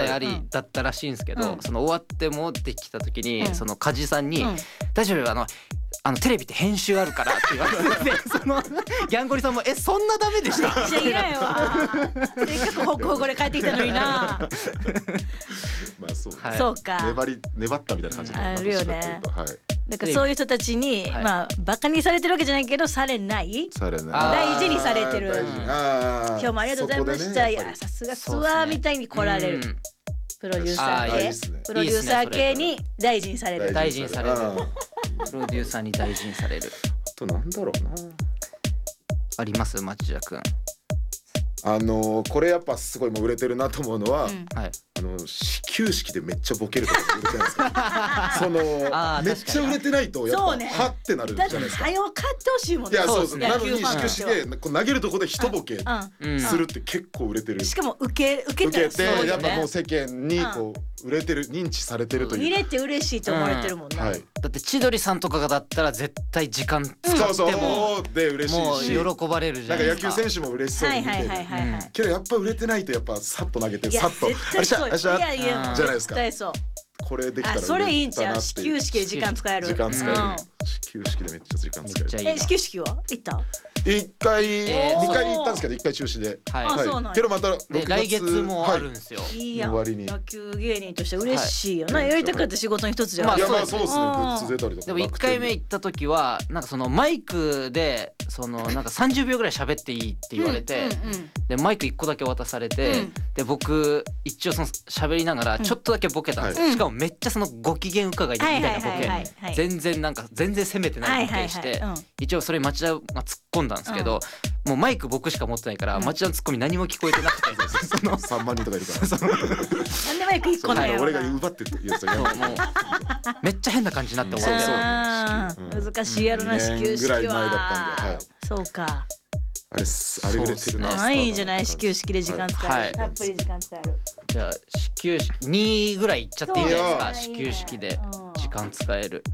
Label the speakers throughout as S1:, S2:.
S1: ありだったらしいんですけど、
S2: うん
S1: その終わって戻ってきた時に、
S2: うん
S1: その梶さんに、
S2: うん
S1: 大丈夫テレビって編集あるからって言われてそのギャンゴリさんもそんなダメでした
S2: じゃあいらんよせっかくホクホクで帰ってきたのにな
S3: まあそう、
S1: はい
S2: そうか
S3: 粘ったみたいな感じになって
S2: あるよね
S3: しまってるとはい
S2: だからそういう人たちに、
S1: はい
S2: まあバカにされてるわけじゃないけどされない
S3: されない
S1: あー
S2: 大事にされてる
S3: 大事あー
S2: 今日もありがとうございました、い
S3: そこでねやっぱり
S2: やさすがツ
S1: そうっすね
S2: アーみたいに来られる、
S1: うん
S2: プロデューサ
S1: あー
S2: ー系
S3: いいっすね
S2: プロデューサー系に大事にされる
S1: 大事にされる
S3: あ
S1: プロデューサーに大事にされる
S3: となんだろうな
S1: あります町田くん。
S3: これやっぱすごいもう売れてるなと思うのは、
S2: うん
S1: はい
S3: 始球式でめっちゃボケるとか売れてないですかその
S1: あー
S3: めっちゃ売れてないとやっぱ
S2: そうね
S3: はってなるじ
S2: だって
S3: ゃないですか。
S2: 早う買ってほしいもん
S3: いやそうです
S1: そうですね
S3: なのに
S2: 野球ファン
S3: 始球式でこう投げるとこで一ボケ
S1: うん
S3: するって結構売れてる。
S2: しかも受けた
S3: 受けて
S2: らすごいよね
S3: やっぱもう世間にこう売れてる認知されてるという。
S2: 見れて嬉しいと思われてるもんな、
S3: はい。
S1: だって千鳥さんとかがだったら絶対時間使
S3: そうそう
S1: っても
S3: で嬉し
S1: も
S3: いし、
S1: う喜ばれるじゃ
S3: なんか野
S1: ないですか。
S3: 球選手も嬉しそうに見てる。
S2: はい
S3: けどやっぱ売れてないとやっぱさっと投げて
S2: いや
S3: さっと
S2: 絶対そうよ
S3: あれしゃ
S2: いやいや
S1: うん
S3: じゃないですか
S2: 絶対そう
S3: これできたら
S2: あそれいいんちゃう
S3: 売れたなっていう
S2: 始球式で時間使える
S3: 時間使える
S2: うん
S3: 始球式でめっちゃ時間使える
S1: めっちゃいいな
S2: 始球式は行った
S3: 一回
S1: ー
S3: 二回行ったんですけど一回中止で
S1: はい
S2: あそうなんや
S3: けどまた
S1: で
S3: 6月
S1: 来月もあるんですよ。
S2: いいやん
S3: 終わりに
S2: 野球芸人として嬉しいよな、
S3: はい
S2: やりたかった仕事の一つじゃん、
S1: まあ
S3: いやまあ
S1: そ
S3: そううですねグ
S2: うん
S3: ッズ出たりとか
S1: でも1回目行った時はなんかそのマイクでそのなんか30秒ぐらい喋っていいって言われて、
S2: うんうん
S1: でマイク1個だけ渡されて、
S2: うん
S1: で僕一応その喋りながらちょっとだけボケたんですよ、
S2: うん
S1: しかもめっちゃそのご機嫌伺いみたいなボケ、
S2: はいはいはいはい
S1: 全然攻めてないボケして、
S2: はいはいはいうん
S1: 一応それ町田が突っ込んだんですけど、もうマイク僕しか持ってないから、
S2: うん
S1: 町田のツッコミ何も聞こえてなくて、その
S3: 3万人とかいるから
S2: なんでマイク一個なんやろ
S3: 俺
S2: な
S3: が奪ってって言うやつ
S1: そうもうめっちゃ変な感じになって終わって、
S3: そう
S2: あー難しいやろな始球式
S3: 2年ぐらい前だったんで
S2: は
S3: はい
S2: そうか
S3: あれ売れてるな
S2: ないんじゃない始球式で時間使える、
S1: はい
S2: たっぷり時間使える
S1: じゃあ始球式2ぐらいいっちゃっていいんじゃないですか、
S2: そう
S1: 始球式で
S2: うん
S1: 時間使える。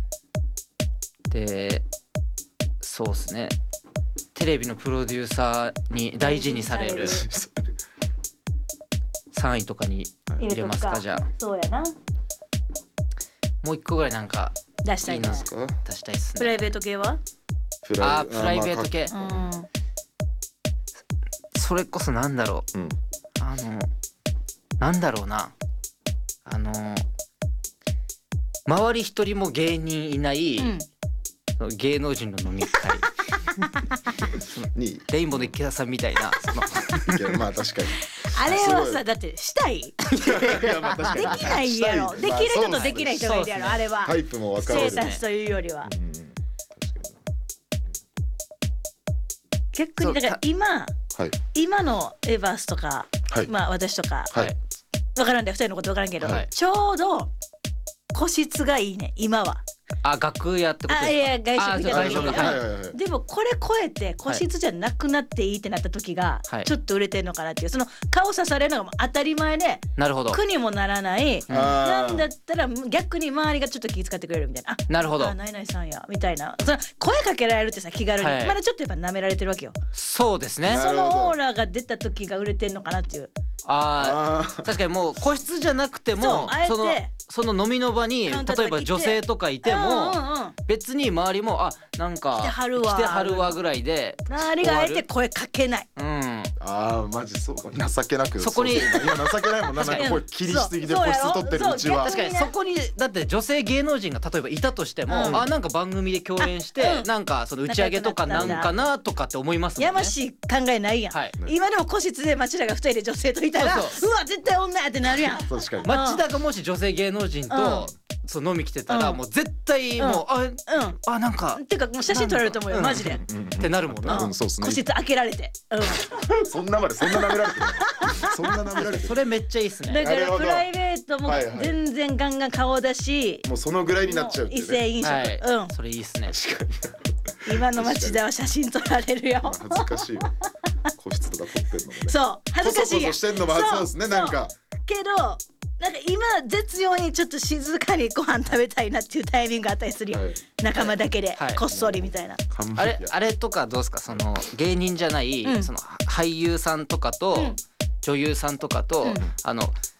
S1: でそうっすね、テレビのプロデューサーに大事にされる3位とかに入れますか。じゃあ
S2: そうやな
S1: もう1個ぐらいなんか
S2: 出したいな
S1: いいな
S3: か
S1: 出したいっすね。
S2: プライベート系は
S1: プライベート系、
S2: うん
S1: それこそなんだろう、
S3: うん
S1: なんだろうな、周り一人も芸人いない、
S2: うん
S1: その芸能人の飲み会
S3: に
S1: レインボーの池田さんみたいなその
S3: いやまあ確かに
S2: あれは
S3: すごい
S2: さだってしたい
S3: いやまあ確かに
S2: できないやろ
S3: したい
S2: できる人とできない人がいるやろ
S1: まあ
S2: あれは
S3: タイプも分
S2: ス
S3: かる
S2: テータスというよりは
S3: うん確か
S2: 逆にだから
S3: にはい
S2: 今のエヴァースとか
S3: はい
S2: まあ私とか
S3: はい
S2: 分からんで2人のこと分からんけど
S1: はい
S2: ちょうど個室がいいね今は
S1: 楽屋ってことですか。
S2: あいや外食みたいな
S1: 外食
S2: うん
S3: はいはいはい
S2: でもこれ超えて個室じゃなくなっていいってなった時が
S1: はい
S2: ちょっと売れてんのかなっていうその顔刺されるのがもう当たり前で
S1: なるほど
S2: 苦にもならない
S3: あ
S2: なんだ
S3: ー
S2: ったら逆に周りがちょっと気遣ってくれるみたいな
S1: なるほど
S2: あナイナイさんやみたいなその声かけられるってさ気軽に
S1: はい
S2: まだちょっとやっぱ舐められてるわけよ
S1: そうですね。
S2: そ
S3: なるほど
S2: のオーラが出た時が売れてんのかなっていう
S1: あ
S3: あ
S1: 確かにもう個室じゃなくて
S2: そう
S1: も
S2: あえて
S1: その飲みの場に
S2: カウンターとか
S1: 例えば女性とかいても
S2: うんうんうん
S1: 別に周りもなんか
S2: 来てはるわ
S1: 来てはるわぐらいで
S2: 周りがあえて声かけない
S1: うん
S3: あマジそう情けなく
S1: そこに
S3: うそういや情けないもんななんかこれ切りしすぎで個室取ってるうちは
S2: そう
S1: 確かにそこにだって女性芸能人が例えばいたとしても、
S2: うん
S1: なんか番組で共演して、
S2: うん
S1: なんかその打ち上げとかなんかなとかって思いますもんね。
S2: やましい考えないやん、
S1: はい
S2: 今でも個室で町田が2人で女性といたら
S1: そうそう
S2: わ絶対女やってなるやん
S3: 確かに
S1: 町田がもし女性芸能人と、
S2: うん
S1: そう飲み来てたら、
S2: うん
S1: もう絶対もう、
S2: うん
S1: なんか
S2: てかもう写真撮られると思うよ
S1: うん
S2: マジで
S1: ってなるもんな、
S3: うんそうっすね
S2: 個室開けられて、
S3: そんなまでそんな舐められてるそんな舐められてる
S1: それめっちゃいいっす
S2: だ
S1: ね。
S2: から
S3: なるほど
S2: プライベートも
S3: はいはい
S2: 全然ガンガン顔出し、
S3: もうそのぐらいになっちゃうって
S2: 異
S3: いうね
S2: 性飲食、
S1: はい、
S2: うん
S1: それいいっすね。
S3: 確かに
S2: 今の町田は写真撮られるよ
S3: 恥ずかしいわ個室とか撮ってんのもね
S2: そう恥ずかしいやん
S3: こそこそしてんのもそうですねなんか
S2: けどなんか今絶妙にちょっと静かにご飯食べたいなっていうタイミングがあったりするよ、
S3: はい
S2: 仲間だけで、
S1: はい
S2: こっそりみたいな、
S1: あれとかどうですか、その芸人じゃない、
S2: うん
S1: その俳優さんとかと、
S2: うん
S1: 女優さんとかと、
S2: うん